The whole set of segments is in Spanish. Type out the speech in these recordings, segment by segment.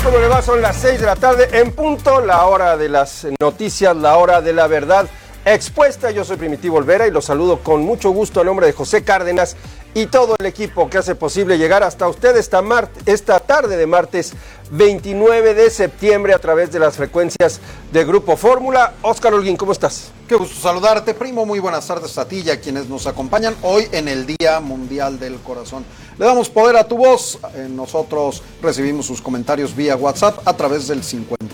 ¿Cómo le va? Son las 6 de la tarde en punto, la hora de las noticias, la hora de la verdad expuesta. Yo soy Primitivo Olvera y los saludo con mucho gusto a nombre de José Cárdenas y todo el equipo que hace posible llegar hasta usted esta tarde de martes 29 de septiembre a través de las frecuencias de Grupo Fórmula. Óscar Holguín, ¿cómo estás? Qué gusto saludarte, primo. Muy buenas tardes a ti y a quienes nos acompañan hoy en el Día Mundial del Corazón. Le damos poder a tu voz. Nosotros recibimos sus comentarios vía WhatsApp a través del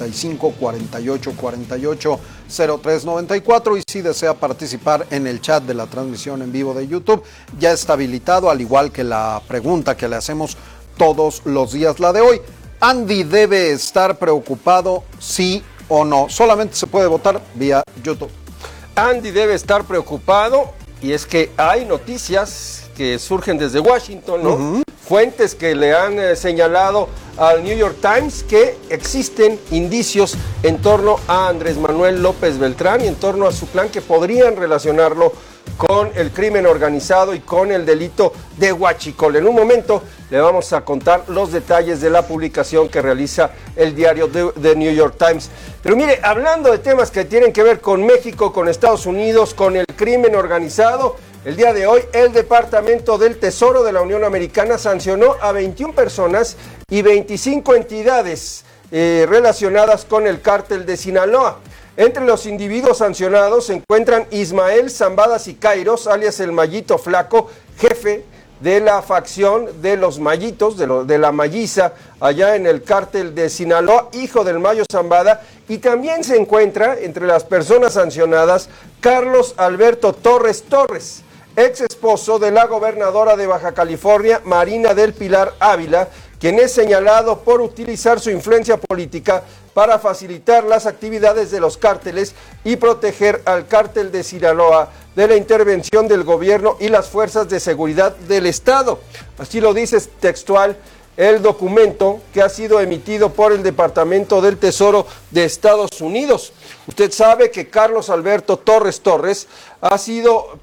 55 48 48 03 94 y si desea participar en el chat de la transmisión en vivo de YouTube, ya está habilitado, al igual que la pregunta que le hacemos todos los días, la de hoy. ¿Andy debe estar preocupado, sí o no? Solamente se puede votar vía YouTube. Andy debe estar preocupado, y es que hay noticias que surgen desde Washington, ¿no? Uh-huh. Fuentes que le han señalado al New York Times que existen indicios en torno a Andrés Manuel López Beltrán y en torno a su plan que podrían relacionarlo con el crimen organizado y con el delito de huachicol. En un momento le vamos a contar los detalles de la publicación que realiza el diario The New York Times. Pero mire, hablando de temas que tienen que ver con México, con Estados Unidos, con el crimen organizado, el día de hoy el Departamento del Tesoro de la Unión Americana sancionó a 21 personas y 25 entidades relacionadas con el cártel de Sinaloa. Entre los individuos sancionados se encuentran Ismael Zambada Siqueiros, alias el Mallito Flaco, jefe de la facción de los Mallitos, de la Malliza, allá en el cártel de Sinaloa, hijo del Mayo Zambada, y también se encuentra entre las personas sancionadas Carlos Alberto Torres Torres, ex esposo de la gobernadora de Baja California, Marina del Pilar Ávila, quien es señalado por utilizar su influencia política para facilitar las actividades de los cárteles y proteger al cártel de Sinaloa de la intervención del gobierno y las fuerzas de seguridad del Estado. Así lo dice textual el documento que ha sido emitido por el Departamento del Tesoro de Estados Unidos. Usted sabe que Carlos Alberto Torres Torres ha sido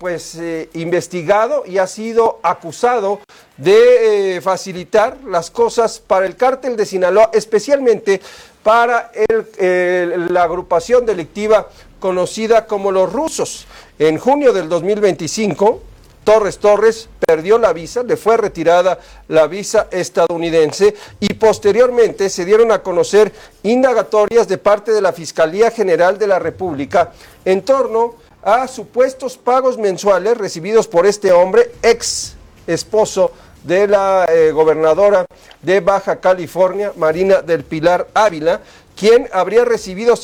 investigado y ha sido acusado de facilitar las cosas para el cártel de Sinaloa, especialmente para la agrupación delictiva conocida como los Rusos. En junio del 2025, Torres Torres perdió la visa, le fue retirada la visa estadounidense y posteriormente se dieron a conocer indagatorias de parte de la Fiscalía General de la República en torno a supuestos pagos mensuales recibidos por este hombre, ex esposo de la gobernadora de Baja California, Marina del Pilar Ávila, quien habría recibido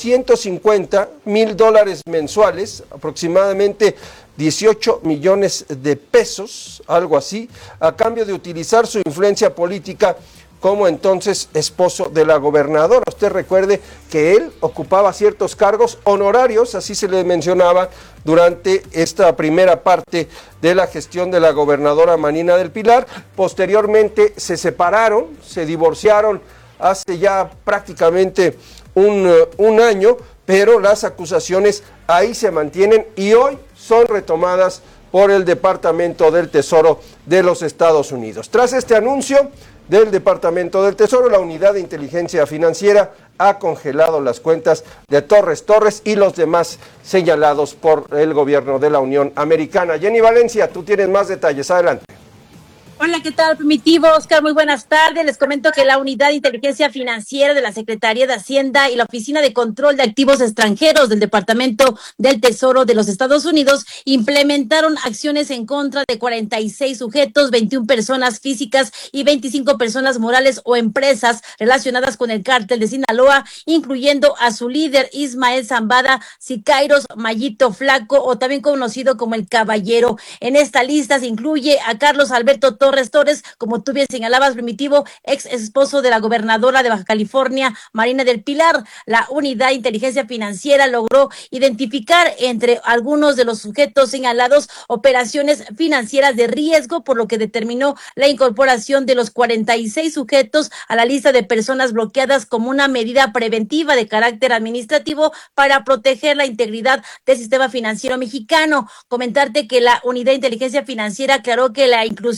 $150,000 mensuales, aproximadamente 18 millones de pesos, algo así, a cambio de utilizar su influencia política como entonces esposo de la gobernadora. Usted recuerde que él ocupaba ciertos cargos honorarios, así se le mencionaba, durante esta primera parte de la gestión de la gobernadora Marina del Pilar. Posteriormente se separaron, se divorciaron hace ya prácticamente un año, pero las acusaciones ahí se mantienen y hoy son retomadas por el Departamento del Tesoro de los Estados Unidos. Tras este anuncio del Departamento del Tesoro, la Unidad de Inteligencia Financiera ha congelado las cuentas de Torres Torres y los demás señalados por el gobierno de la Unión Americana. Jenny Valencia, tú tienes más detalles, adelante. Hola, ¿qué tal, Primitivo? Óscar, muy buenas tardes. Les comento que la Unidad de Inteligencia Financiera de la Secretaría de Hacienda y la Oficina de Control de Activos Extranjeros del Departamento del Tesoro de los Estados Unidos implementaron acciones en contra de 46 sujetos, 21 personas físicas y 25 personas morales o empresas relacionadas con el cártel de Sinaloa, incluyendo a su líder Ismael Zambada Siqueiros, Mallito Flaco, o también conocido como el Caballero. En esta lista se incluye a Carlos Alberto Torres Torres, como tú bien señalabas, Primitivo, ex esposo de la gobernadora de Baja California, Marina del Pilar. La Unidad de Inteligencia Financiera logró identificar entre algunos de los sujetos señalados operaciones financieras de riesgo, por lo que determinó la incorporación de los 46 sujetos a la lista de personas bloqueadas como una medida preventiva de carácter administrativo para proteger la integridad del sistema financiero mexicano. Comentarte que la Unidad de Inteligencia Financiera aclaró que la inclusión en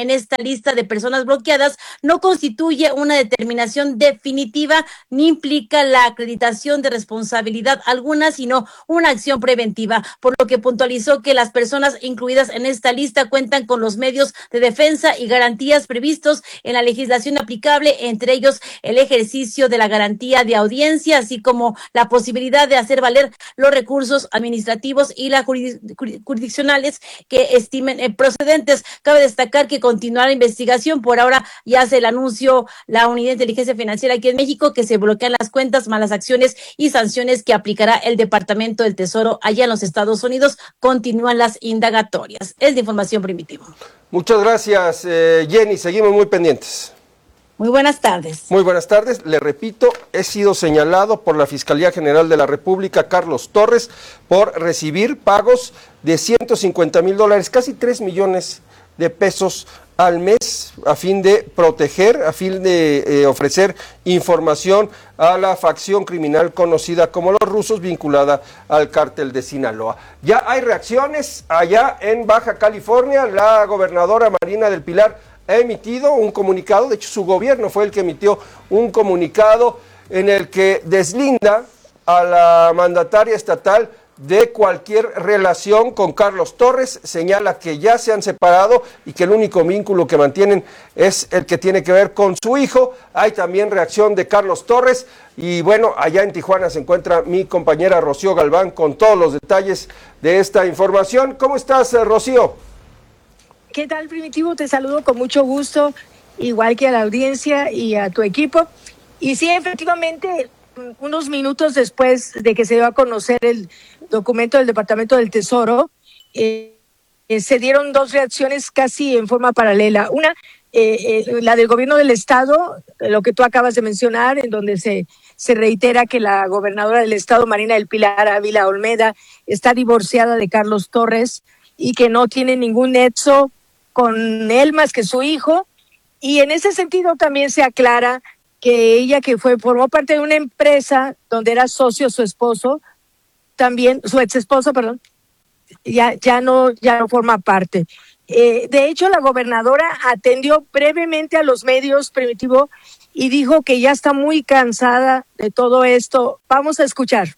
en esta lista de personas bloqueadas no constituye una determinación definitiva ni implica la acreditación de responsabilidad alguna, sino una acción preventiva, por lo que puntualizó que las personas incluidas en esta lista cuentan con los medios de defensa y garantías previstos en la legislación aplicable, entre ellos el ejercicio de la garantía de audiencia, así como la posibilidad de hacer valer los recursos administrativos y las jurisdiccionales que estimen procedentes. Cabe destacar que continúa la investigación. Por ahora ya hace el anuncio la Unidad de Inteligencia Financiera aquí en México que se bloquean las cuentas, malas acciones y sanciones que aplicará el Departamento del Tesoro allá en los Estados Unidos. Continúan las indagatorias. Es de información, Primitivo. Muchas gracias, Jenny. Seguimos muy pendientes. Muy buenas tardes. Muy buenas tardes. Le repito, he sido señalado por la Fiscalía General de la República, Carlos Torres, por recibir pagos de $150,000, casi 3 millones de pesos al mes, a fin de proteger, a fin de ofrecer información a la facción criminal conocida como los rusos, vinculada al cártel de Sinaloa. Ya hay reacciones allá en Baja California. La gobernadora Marina del Pilar ha emitido un comunicado, de hecho su gobierno fue el que emitió un comunicado en el que deslinda a la mandataria estatal de cualquier relación con Carlos Torres, señala que ya se han separado y que el único vínculo que mantienen es el que tiene que ver con su hijo. Hay también reacción de Carlos Torres y bueno, allá en Tijuana se encuentra mi compañera Rocío Galván con todos los detalles de esta información. ¿Cómo estás, Rocío? ¿Qué tal, Primitivo? Te saludo con mucho gusto, igual que a la audiencia y a tu equipo. Y sí, efectivamente, unos minutos después de que se dio a conocer el documento del Departamento del Tesoro, se dieron dos reacciones casi en forma paralela. Una, la del gobierno del estado, lo que tú acabas de mencionar, en donde se reitera que la gobernadora del estado, Marina del Pilar Ávila Olmeda, está divorciada de Carlos Torres y que no tiene ningún nexo con él más que su hijo. Y en ese sentido también se aclara que ella, que formó parte de una empresa donde era socio su esposo, también su ex esposo, perdón, ya no forma parte. De hecho, la gobernadora atendió brevemente a los medios, Primitivo, y dijo que ya está muy cansada de todo esto. Vamos a escuchar.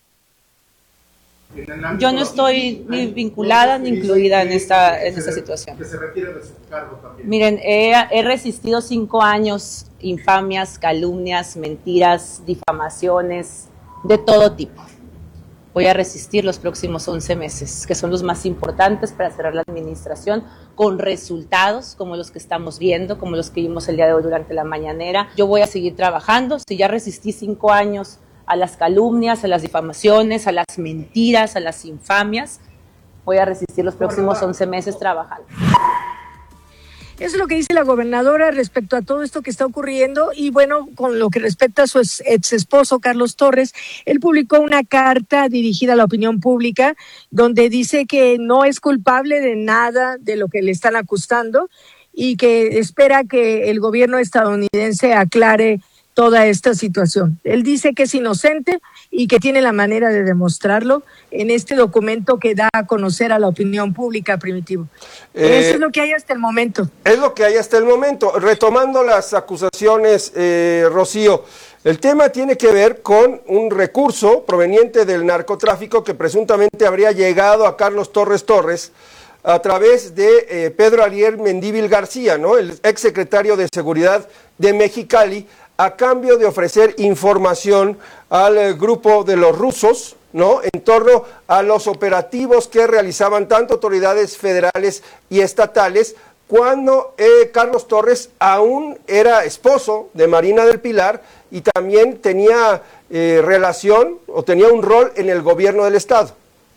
Yo no estoy ni vinculada ni incluida en esta situación. Que se retire de su cargo también. Miren, he resistido 5 años, infamias, calumnias, mentiras, difamaciones, de todo tipo. Voy a resistir los próximos 11 meses, que son los más importantes para cerrar la administración, con resultados como los que estamos viendo, como los que vimos el día de hoy durante la mañanera. Yo voy a seguir trabajando. Si ya resistí 5 años a las calumnias, a las difamaciones, a las mentiras, a las infamias, voy a resistir los próximos 11 meses trabajando. Eso es lo que dice la gobernadora respecto a todo esto que está ocurriendo. Y bueno, con lo que respecta a su ex esposo, Carlos Torres, él publicó una carta dirigida a la opinión pública donde dice que no es culpable de nada de lo que le están acusando y que espera que el gobierno estadounidense aclare toda esta situación. Él dice que es inocente y que tiene la manera de demostrarlo en este documento que da a conocer a la opinión pública, Primitivo. Eso es lo que hay hasta el momento. Es lo que hay hasta el momento. Retomando las acusaciones, Rocío, el tema tiene que ver con un recurso proveniente del narcotráfico que presuntamente habría llegado a Carlos Torres a través de Pedro Ariel Mendívil García, ¿no? El exsecretario de Seguridad de Mexicali, a cambio de ofrecer información al grupo de los rusos, ¿no?, en torno a los operativos que realizaban tanto autoridades federales y estatales, cuando Carlos Torres aún era esposo de Marina del Pilar y también tenía relación o tenía un rol en el gobierno del estado.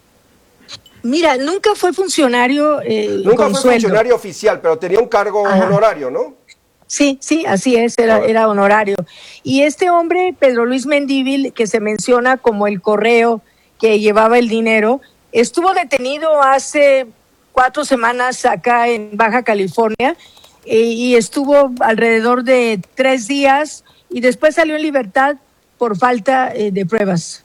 Mira, nunca fue funcionario nunca con fue sueldo. Funcionario oficial, pero tenía un cargo honorario, ¿no? Sí, así es, era honorario. Y este hombre, Pedro Luis Mendívil, que se menciona como el correo que llevaba el dinero, estuvo detenido hace 4 semanas acá en Baja California y estuvo alrededor de 3 días y después salió en libertad por falta de pruebas.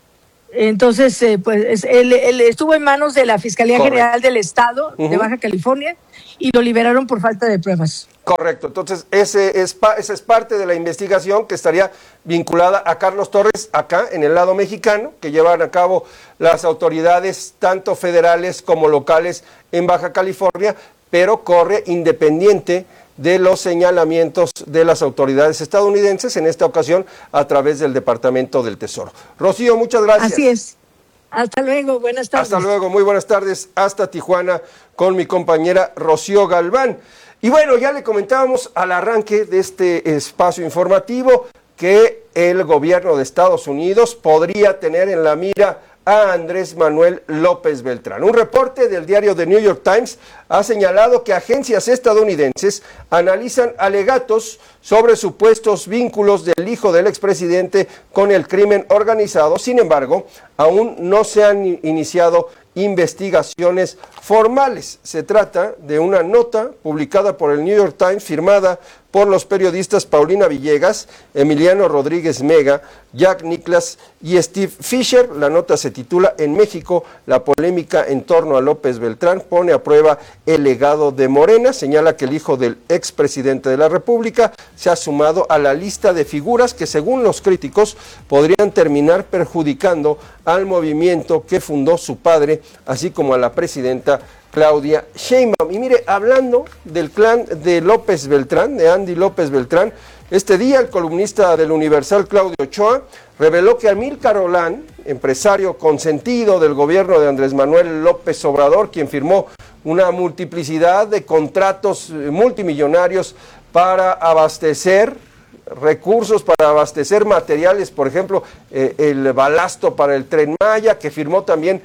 Entonces, pues él estuvo en manos de la Fiscalía Correcto. General del Estado de Baja California y lo liberaron por falta de pruebas. Correcto, entonces esa es parte de la investigación que estaría vinculada a Carlos Torres acá en el lado mexicano, que llevan a cabo las autoridades tanto federales como locales en Baja California, pero corre independiente de los señalamientos de las autoridades estadounidenses, en esta ocasión a través del Departamento del Tesoro. Rocío, muchas gracias. Así es. Hasta luego, buenas tardes. Hasta luego, muy buenas tardes, hasta Tijuana con mi compañera Rocío Galván. Y bueno, ya le comentábamos al arranque de este espacio informativo que el gobierno de Estados Unidos podría tener en la mira a Andrés Manuel López Beltrán. Un reporte del diario The New York Times ha señalado que agencias estadounidenses analizan alegatos sobre supuestos vínculos del hijo del expresidente con el crimen organizado. Sin embargo, aún no se han iniciado investigaciones formales. Se trata de una nota publicada por el New York Times, firmada por los periodistas Paulina Villegas, Emiliano Rodríguez Mega, Jack Nicklaus y Steve Fisher. La nota se titula "En México, la polémica en torno a López Beltrán pone a prueba el legado de Morena". Señala que el hijo del expresidente de la República se ha sumado a la lista de figuras que, según los críticos, podrían terminar perjudicando al movimiento que fundó su padre, así como a la presidenta Claudia Sheinbaum. Y mire, hablando del clan de López Beltrán, de Andy López Beltrán, este día el columnista del Universal, Claudio Ochoa, reveló que Amílcar Olán, empresario consentido del gobierno de Andrés Manuel López Obrador, quien firmó una multiplicidad de contratos multimillonarios para abastecer recursos, para abastecer materiales, por ejemplo, el balasto para el Tren Maya, que firmó también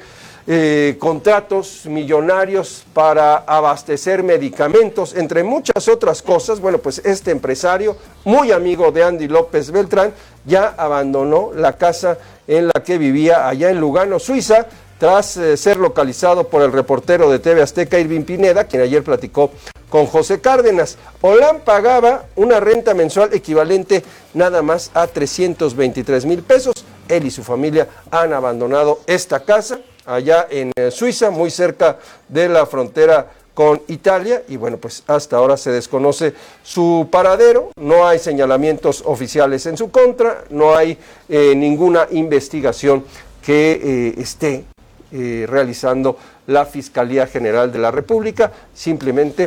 contratos millonarios para abastecer medicamentos, entre muchas otras cosas. Bueno, pues este empresario, muy amigo de Andy López Beltrán, ya abandonó la casa en la que vivía allá en Lugano, Suiza, tras ser localizado por el reportero de TV Azteca, Irving Pineda, quien ayer platicó con José Cárdenas. Olán pagaba una renta mensual equivalente nada más a 323,000 pesos. Él y su familia han abandonado esta casa allá en Suiza, muy cerca de la frontera con Italia, y bueno, pues hasta ahora se desconoce su paradero, no hay señalamientos oficiales en su contra, no hay ninguna investigación que esté realizando la Fiscalía General de la República. Simplemente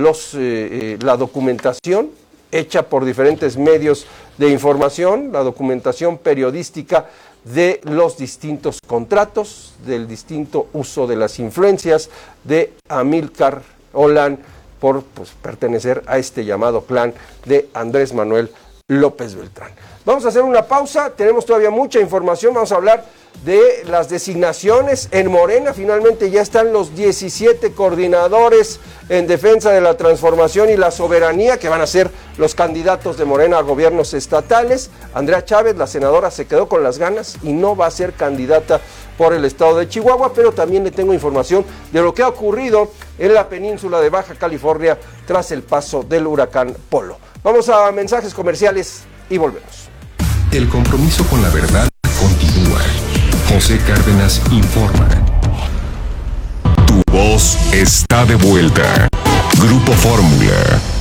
la documentación hecha por diferentes medios de información, la documentación periodística de los distintos contratos, del distinto uso de las influencias de Amílcar Olán por pertenecer a este llamado clan de Andrés Manuel López Beltrán. Vamos a hacer una pausa, tenemos todavía mucha información, vamos a hablar de las designaciones en Morena. Finalmente ya están los 17 coordinadores en defensa de la transformación y la soberanía, que van a ser los candidatos de Morena a gobiernos estatales. Andrea Chávez, la senadora, se quedó con las ganas y no va a ser candidata por el estado de Chihuahua, pero también le tengo información de lo que ha ocurrido en la península de Baja California tras el paso del huracán Polo. Vamos a mensajes comerciales y volvemos. El compromiso con la verdad continúa. José Cárdenas informa. Tu voz está de vuelta. Grupo Fórmula.